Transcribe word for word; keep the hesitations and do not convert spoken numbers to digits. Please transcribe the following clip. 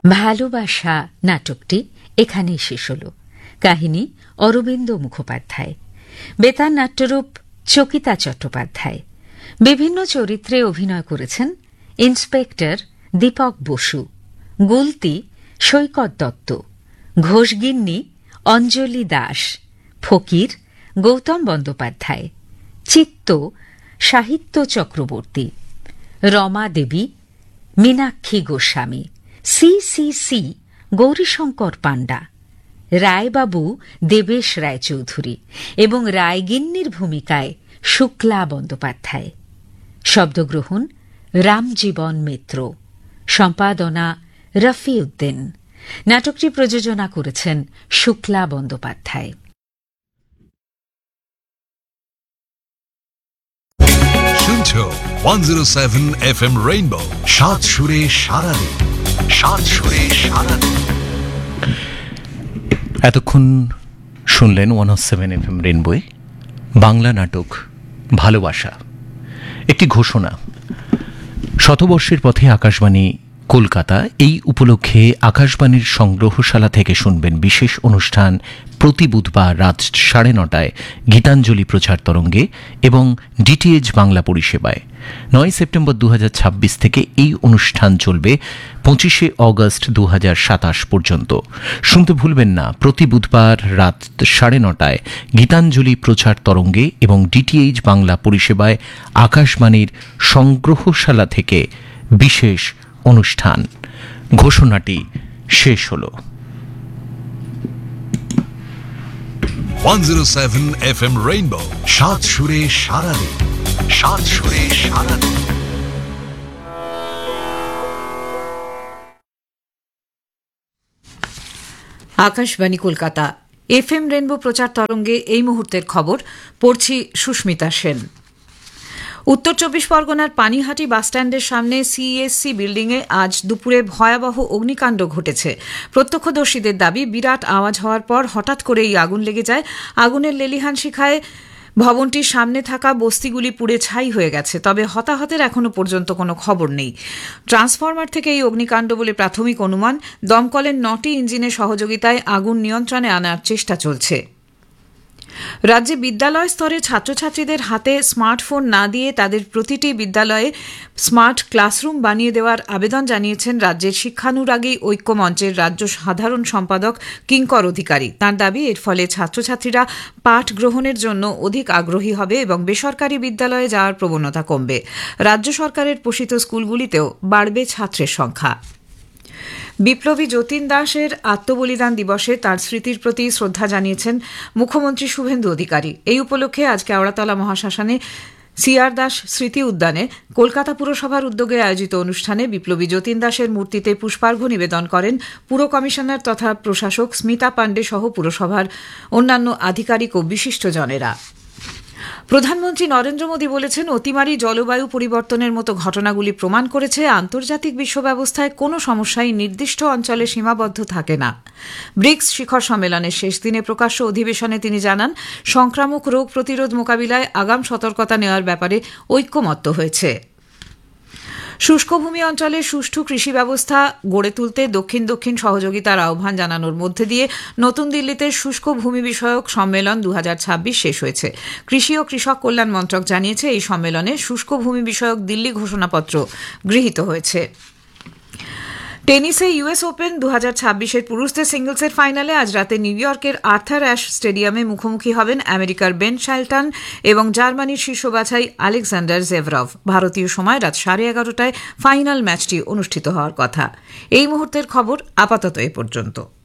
ভালোবাসা নাটকটি এখানেই শেষ হল। কাহিনী অরবিন্দ মুখোপাধ্যায়, বেতার নাট্যরূপ চকিতা চট্টোপাধ্যায়। বিভিন্ন চরিত্রে অভিনয় করেছেন ইন্সপেক্টর দীপক বসু, গুলতি সৈকত দত্ত, ঘোষগিন্নি অঞ্জলি দাস, ফকির গৌতম বন্দ্যোপাধ্যায়, চিত্ত সাহিত্য চক্রবর্তী, রমা দেবী Meenakshi Goswami, C C C Gourishankar পাণ্ডা, রায়বাবু দেবেশ রায়চৌধুরী এবং রায়গিন্নির ভূমিকায় শুক্লা বন্দ্যোপাধ্যায়। শব্দগ্রহণ রামজীবন মিত্র, সম্পাদনা রফি উদ্দিন। নাটকটি প্রযোজনা করেছেন শুক্লা বন্দ্যোপাধ্যায়। শুনছো একশো সাত এফ এম রেইনবো, সাত সুরে সারাদিন, সাত সুরে সারাদিন। এতক্ষণ শুনলেন একশো সাত এফ এম রেইনবোয় বাংলা নাটক ভালোবাসা। একটি ঘোষণা, শতবর্ষের পথে আকাশবাণী কলকাতা এই উপলক্ষে আকাশবাণীর সংগ্রহশালা থেকে শুনবেন বিশেষ অনুষ্ঠান প্রতি বুধবার রাত সাড়ে নটায় গীতাঞ্জলি প্রচার তরঙ্গে এবং ডিটিএইচ বাংলা পরিষেবায়। নয় সেপ্টেম্বর দু হাজার ছাব্বিশ থেকে এই অনুষ্ঠান চলবে পঁচিশে অগস্ট দু হাজার সাতাশ পর্যন্ত। শুনতে ভুলবেন না, প্রতি বুধবার রাত সাড়ে নটায় গীতাঞ্জলি প্রচার তরঙ্গে এবং ডিটিএইচ বাংলা পরিষেবায় আকাশবাণীর সংগ্রহশালা থেকে বিশেষ অনুষ্ঠান। ঘোষণাটি শেষ হল। একশো সাত এফ এম রেইনবো, সাত সুরে সারাদিন, সাত সুরে সারাদিন। Akashvani Kolkata F M rainbow প্রচার তরঙ্গে এই মুহূর্তের খবর পড়ছি সুস্মিতা সেন। উত্তর চব্বিশ পরগনার পানিহাটি বাসস্ট্যান্ডের সামনে সিএসসি বিল্ডিংয়ে আজ দুপুরে ভয়াবহ অগ্নিকাণ্ড ঘটেছে। প্রত্যক্ষদর্শীদের দাবি, বিরাট আওয়াজ হওয়ার পর হঠাৎ করে এই আগুন লেগে যায়। আগুনের লেলিহান শিখায় ভবনটির সামনে থাকা বস্তিগুলি পুড়ে ছাই হয়ে গেছে, তবে হতাহতের এখনও পর্যন্ত কোনো খবর নেই। ট্রান্সফরমার থেকে এই অগ্নিকাণ্ড বলে প্রাথমিক অনুমান। দমকলের নটি ইঞ্জিনের সহযোগিতায় আগুন নিয়ন্ত্রণে আনার চেষ্টা চলছে। রাজ্যে বিদ্যালয় স্তরে ছাত্রছাত্রীদের হাতে স্মার্টফোন না দিয়ে তাদের প্রতিটি বিদ্যালয়ে স্মার্ট ক্লাসরুম বানিয়ে দেওয়ার আবেদন জানিয়েছেন রাজ্যের শিক্ষানুরাগী ঐক্য মঞ্চের রাজ্য সাধারণ সম্পাদক কিঙ্কর অধিকারী। তাঁর দাবি, এর ফলে ছাত্রছাত্রীরা পাঠ গ্রহণের জন্য অধিক আগ্রহী হবে এবং বেসরকারি বিদ্যালয়ে যাওয়ার প্রবণতা কমবে। রাজ্য সরকারের পোষিত স্কুলগুলিতেও বাড়বে ছাত্রের সংখ্যা। বিপ্লবী যতীন দাসের আত্মবলিদান দিবসে তাঁর স্মৃতির প্রতি শ্রদ্ধা জানিয়েছেন মুখ্যমন্ত্রী শুভেন্দু অধিকারী। এই উপলক্ষে আজ কেওড়াতলা মহাশ্মশানে সিআর দাস স্মৃতি উদ্যানে কলকাতা পুরসভার উদ্যোগে আয়োজিত অনুষ্ঠানে বিপ্লবী যতীন দাসের মূর্তিতে পুষ্পার্ঘ্য নিবেদন করেন পুর কমিশনার তথা প্রশাসক স্মিতা পাণ্ডে সহ পুরসভার অন্যান্য আধিকারিক ও বিশিষ্টজনেরা। প্রধানমন্ত্রী নরেন্দ্র মোদী বলেছেন, অতিমারি জলবায়ু পরিবর্তনের মতো ঘটনাগুলি প্রমাণ করেছে আন্তর্জাতিক বিশ্ব ব্যবস্থায় কোনো সমস্যাই নির্দিষ্ট অঞ্চলে সীমাবদ্ধ থাকে না। ব্রিক্স শিখর সম্মেলনের শেষ দিনে প্রকাশ্য অধিবেশনে তিনি জানান, সংক্রামক রোগ প্রতিরোধ মোকাবিলায় আগাম সতর্কতা নেওয়ার ব্যাপারে ঐক্যমত্য হয়েছে। শুষ্ক ভূমি অঞ্চলে সুষ্ঠু কৃষি ব্যবস্থা গড়ে তুলতে দক্ষিণ দক্ষিণ সহযোগিতার আহ্বান জানানোর মধ্যে দিয়ে নতুন দিল্লিতে শুষ্ক ভূমি বিষয়ক সম্মেলন দু হাজার ছাব্বিশ শেষ হয়েছে। কৃষি ও কৃষক কল্যাণ মন্ত্রক জানিয়েছে, এই সম্মেলনে শুষ্ক ভূমি বিষয়ক দিল্লি ঘোষণাপত্র গৃহীত হয়েছে। টেনিসে ইউএস ওপেন দু হাজার ছাব্বিশের পুরুষদের সিঙ্গলসের ফাইনালে আজ রাতে নিউ ইয়র্কের আর্থার অ্যাশ স্টেডিয়ামে মুখোমুখি হবেন আমেরিকার বেন শাইলটন এবং জার্মানির শীর্ষ বাছাই আলেকজান্ডার জেভরভ। ভারতীয় সময় রাত সাড়ে এগারোটায় ফাইনাল ম্যাচটি অনুষ্ঠিত হওয়ার কথা। এই মুহূর্তের খবর আপাতত এ পর্যন্ত।